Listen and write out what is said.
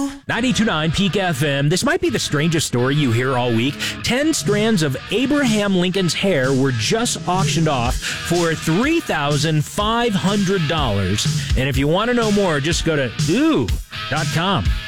92.9 Peak FM. This might be the strangest story you hear all week. 10 strands of Abraham Lincoln's hair were just auctioned off for $3,500. And if you want to know more, just go to ooh.com.